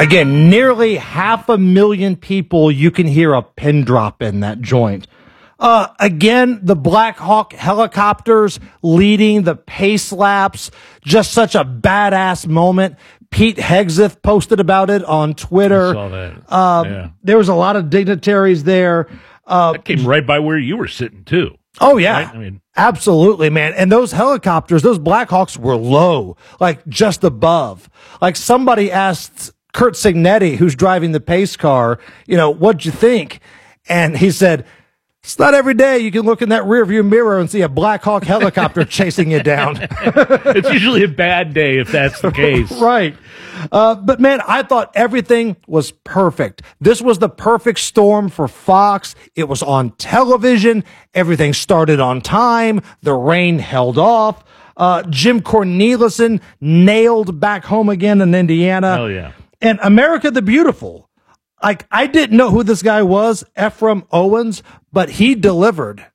Again, nearly 500,000 people, you can hear a pin drop in that joint. Again, the Black Hawk helicopters leading the pace laps, just such a badass moment. Pete Hegseth posted about it on Twitter. I saw that. There was a lot of dignitaries there. That came right by where you were sitting, too. Oh, yeah. Right? I mean, absolutely, man. And those helicopters, those Black Hawks were low, like just above. Like somebody asked Kurt Signetti, who's driving the pace car, what'd you think? And he said, it's not every day you can look in that rearview mirror and see a Black Hawk helicopter chasing you down. It's usually a bad day if that's the case. Right. But man, I thought everything was perfect. This was the perfect storm for Fox. It was on television. Everything started on time. The rain held off. Jim Cornelison nailed Back Home Again in Indiana. Hell yeah. And America the Beautiful. Like, I didn't know who this guy was, Ephraim Owens, but he delivered.